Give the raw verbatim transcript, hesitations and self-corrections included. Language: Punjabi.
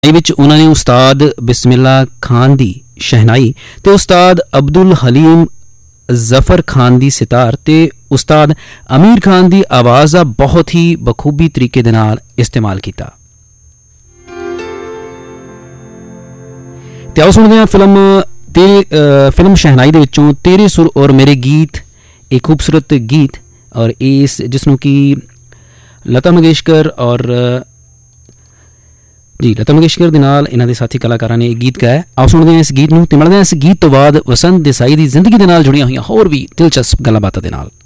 ਵਿੱਚ ਉਹਨਾਂ ਨੇ ਉਸਤਾਦ ਬਿਸਮਿल्ला ਖਾਨ ਦੀ ਸ਼ਹਿਨਾਈ ਤੇ ਉਸਤਾਦ ਅਬਦੁਲ ਹਲੀਮ ਜ਼ਫਰ ਖਾਨ ਦੀ ਸਿਤਾਰ ਤੇ ਉਸਤਾਦ ਅਮੀਰ ਖਾਨ ਦੀ ਆਵਾਜ਼ ਦਾ ਬਹੁਤ ਹੀ ਬਖੂਬੀ ਤਰੀਕੇ ਦੇ ਨਾਲ ਇਸਤੇਮਾਲ ਕੀਤਾ। ਤੇ ਆਓ ਸੁਣਦੇ ਹਾਂ ਫਿਲਮ ਤੇਰੇ ਫਿਲਮ ਸ਼ਹਿਨਾਈ ਦੇ ਵਿੱਚੋਂ ਤੇਰੇ ਸੁਰ ਔਰ ਮੇਰੇ ਗੀਤ, ਇਹ ਖੂਬਸੂਰਤ ਗੀਤ ਔਰ ਇਸ ਜਿਸਨੂੰ ਕਿ ਲਤਾ ਮੰਗੇਸ਼ਕਰ ਔਰ ਜੀ ਲਤਾ ਮੰਗੇਸ਼ਕਰ ਦੇ ਨਾਲ ਇਹਨਾਂ ਦੇ ਸਾਥੀ ਕਲਾਕਾਰਾਂ ਨੇ ਇਹ ਗੀਤ ਗਾਇਆ। ਆਓ ਸੁਣਦੇ ਹਾਂ ਇਸ ਗੀਤ ਨੂੰ ਤੇ ਮਿਲਦੇ ਹਾਂ ਇਸ ਗੀਤ ਤੋਂ ਬਾਅਦ ਵਸੰਤ ਦੇਸਾਈ ਦੀ ਜ਼ਿੰਦਗੀ ਦੇ ਨਾਲ ਜੁੜੀਆਂ ਹੋਈਆਂ ਹੋਰ ਵੀ ਦਿਲਚਸਪ ਗੱਲਾਂ ਬਾਤਾਂ ਦੇ ਨਾਲ।